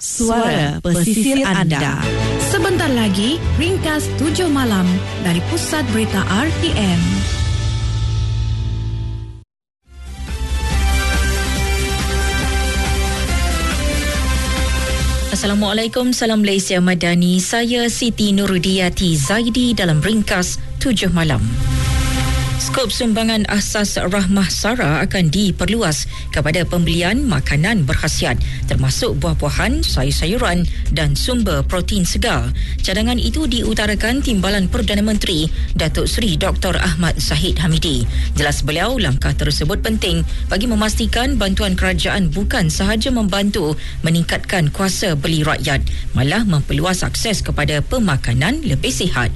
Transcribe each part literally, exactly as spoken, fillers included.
Suara pesisir anda. Sebentar lagi, ringkas tujuh malam dari Pusat Berita R T M. Assalamualaikum, salam Malaysia Madani. Saya Siti Nurudiati Zaidi dalam ringkas tujuh malam. Skop sumbangan asas Rahmah Sara akan diperluas kepada pembelian makanan berkhasiat termasuk buah-buahan, sayur-sayuran dan sumber protein segar. Cadangan itu diutarakan Timbalan Perdana Menteri Datuk Seri Doktor Ahmad Zahid Hamidi. Jelas beliau, langkah tersebut penting bagi memastikan bantuan kerajaan bukan sahaja membantu meningkatkan kuasa beli rakyat, malah memperluas akses kepada pemakanan lebih sihat.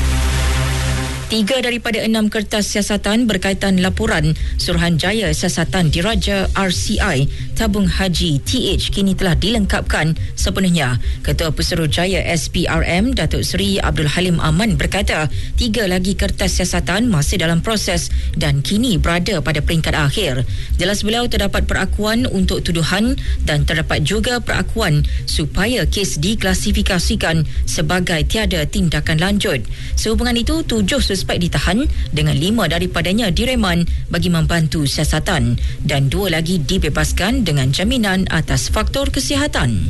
Tiga daripada enam kertas siasatan berkaitan laporan Suruhanjaya Siasatan Diraja R C I Tabung Haji T H kini telah dilengkapkan sepenuhnya. Ketua Pesuruhjaya S P R M Datuk Seri Abdul Halim Aman berkata, tiga lagi kertas siasatan masih dalam proses dan kini berada pada peringkat akhir. Jelas beliau, terdapat perakuan untuk tuduhan dan terdapat juga perakuan supaya kes diklasifikasikan sebagai tiada tindakan lanjut. Sehubungan itu, tujuh suspek ditahan dengan lima daripadanya direman bagi membantu siasatan dan dua lagi dibebaskan dengan jaminan atas faktor kesihatan.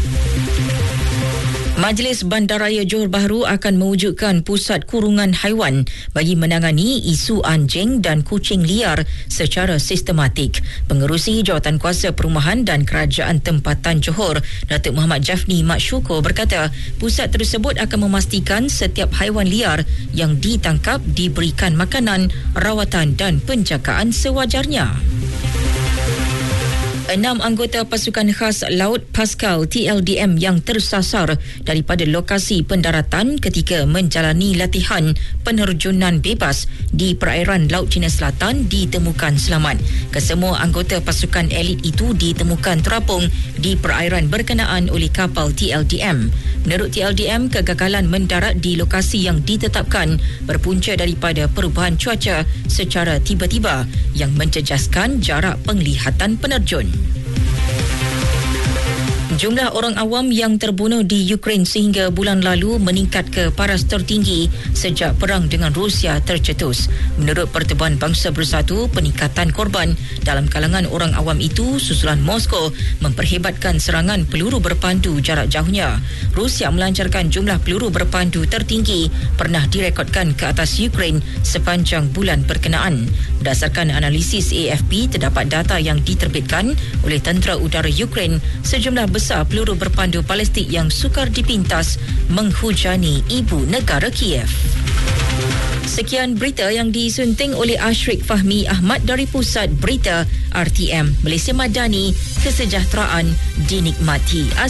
Majlis Bandaraya Johor Bahru akan mewujudkan pusat kurungan haiwan bagi menangani isu anjing dan kucing liar secara sistematik. Pengerusi Jawatankuasa Perumahan dan Kerajaan Tempatan Johor, Datuk Muhammad Jafni Mat Syukur berkata, pusat tersebut akan memastikan setiap haiwan liar yang ditangkap diberikan makanan, rawatan dan penjagaan sewajarnya. Enam anggota pasukan khas Laut Pascal T L D M yang tersasar daripada lokasi pendaratan ketika menjalani latihan penerjunan bebas di perairan Laut Cina Selatan ditemukan selamat. Kesemua anggota pasukan elit itu ditemukan terapung di perairan berkenaan oleh kapal T L D M. Menurut T L D M, kegagalan mendarat di lokasi yang ditetapkan berpunca daripada perubahan cuaca secara tiba-tiba yang menjejaskan jarak penglihatan penerjun. Jumlah orang awam yang terbunuh di Ukraine sehingga bulan lalu meningkat ke paras tertinggi sejak perang dengan Rusia tercetus. Menurut Pertubuhan Bangsa Bersatu, peningkatan korban dalam kalangan orang awam itu susulan Moskow memperhebatkan serangan peluru berpandu jarak jauhnya. Rusia melancarkan jumlah peluru berpandu tertinggi pernah direkodkan ke atas Ukraine sepanjang bulan berkenaan. Berdasarkan analisis A F P, terdapat data yang diterbitkan oleh Tentera Udara Ukraine, sejumlah besar peluru berpandu balistik yang sukar dipintas menghujani ibu negara Kiev. Sekian berita yang disunting oleh Ashrik Fahmi Ahmad dari Pusat Berita R T M. Malaysia Madani, kesejahteraan dinikmati.